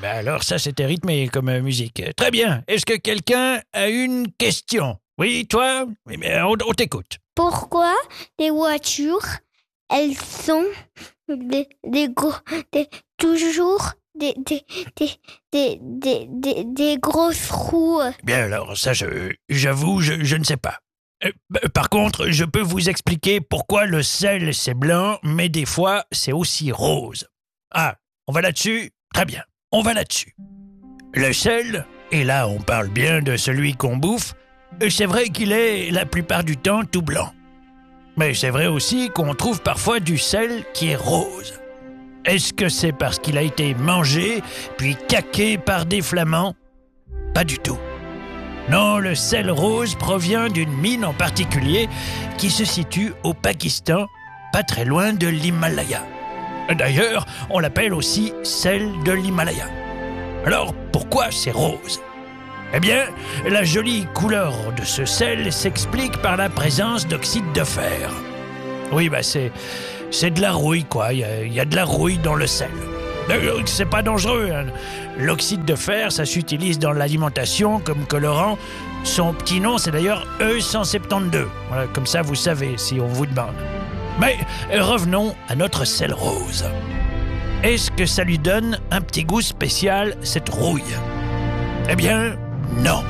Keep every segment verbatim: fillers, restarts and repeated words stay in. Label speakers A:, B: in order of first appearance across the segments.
A: bah alors ça, c'était rythmé comme euh, musique. Très bien. Est-ce que quelqu'un a une question? Oui, toi? Oui, mais on, on t'écoute.
B: Pourquoi les voitures, elles sont des, des gros, des, toujours des, des, des, des, des, des, des grosses roues?
A: Bien alors, ça, je, j'avoue, je, je ne sais pas. Euh, bah, par contre, je peux vous expliquer pourquoi le sel, c'est blanc, mais des fois, c'est aussi rose. Ah, on va là-dessus? Très bien, on va là-dessus. Le sel, et là on parle bien de celui qu'on bouffe, c'est vrai qu'il est la plupart du temps tout blanc. Mais c'est vrai aussi qu'on trouve parfois du sel qui est rose. Est-ce que c'est parce qu'il a été mangé, puis caqué par des flamands? Pas du tout. Non, le sel rose provient d'une mine en particulier qui se situe au Pakistan, pas très loin de l'Himalaya. D'ailleurs, on l'appelle aussi sel de l'Himalaya. Alors, pourquoi c'est rose? Eh bien, la jolie couleur de ce sel s'explique par la présence d'oxyde de fer. Oui, bah c'est, c'est de la rouille, quoi. Il y a, il y a de la rouille dans le sel. Euh, C'est pas dangereux, hein. L'oxyde de fer, ça s'utilise dans l'alimentation comme colorant. Son petit nom, c'est d'ailleurs E cent soixante-douze. Voilà, comme ça, vous savez si on vous demande. Mais revenons à notre sel rose. Est-ce que ça lui donne un petit goût spécial, cette rouille? Eh bien, non.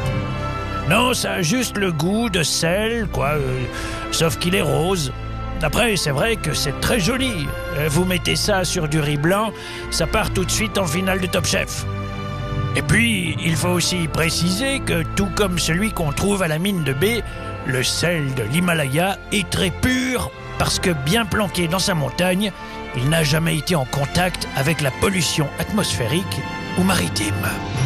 A: Non, ça a juste le goût de sel, quoi, euh, sauf qu'il est rose. Après, c'est vrai que c'est très joli. Euh, Vous mettez ça sur du riz blanc, ça part tout de suite en finale de Top Chef. Et puis, il faut aussi préciser que, tout comme celui qu'on trouve à la mine de B, le sel de l'Himalaya est très pur parce que, bien planqué dans sa montagne, il n'a jamais été en contact avec la pollution atmosphérique ou maritime.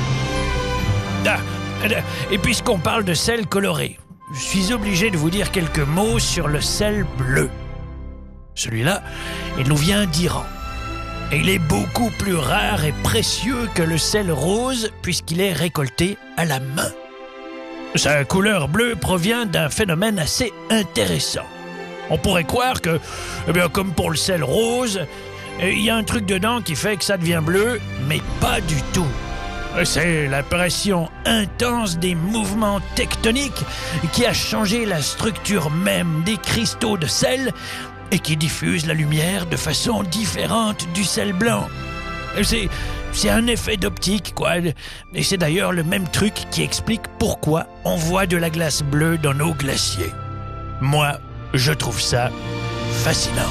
A: Ah, et puisqu'on parle de sel coloré, je suis obligé de vous dire quelques mots sur le sel bleu. Celui-là, il nous vient d'Iran. Et il est beaucoup plus rare et précieux que le sel rose puisqu'il est récolté à la main. Sa couleur bleue provient d'un phénomène assez intéressant. On pourrait croire que, eh bien, comme pour le sel rose, il y a un truc dedans qui fait que ça devient bleu, mais pas du tout. C'est la pression intense des mouvements tectoniques qui a changé la structure même des cristaux de sel et qui diffuse la lumière de façon différente du sel blanc. C'est, c'est un effet d'optique, quoi. Et c'est d'ailleurs le même truc qui explique pourquoi on voit de la glace bleue dans nos glaciers. Moi, je trouve ça fascinant.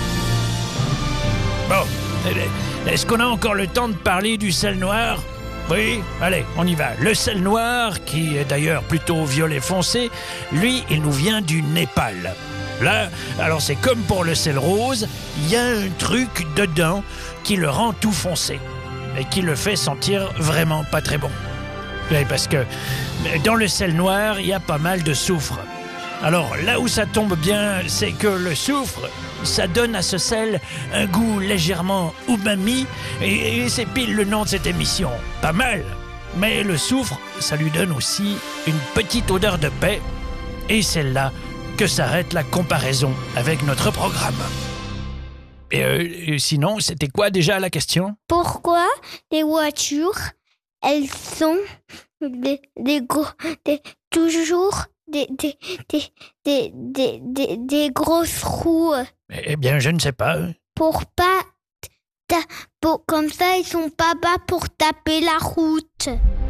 A: Bon, est-ce qu'on a encore le temps de parler du sel noir? Oui, allez, on y va. Le sel noir, qui est d'ailleurs plutôt violet foncé, lui, il nous vient du Népal. Là, alors c'est comme pour le sel rose, il y a un truc dedans qui le rend tout foncé et qui le fait sentir vraiment pas très bon. Oui, parce que dans le sel noir, il y a pas mal de soufre. Alors là où ça tombe bien, c'est que le soufre, ça donne à ce sel un goût légèrement umami, et, et c'est pile le nom de cette émission. Pas mal. Mais le soufre, ça lui donne aussi une petite odeur de paix, et c'est là que s'arrête la comparaison avec notre programme. Et euh, sinon, c'était quoi déjà la question?
B: Pourquoi les voitures, elles sont des, des gros, des, toujours des, des, des, des, des, des, des grosses roues?
A: Eh bien, je ne sais pas.
B: Pour pas... ta- pour, comme ça, ils sont pas bas pour taper la route.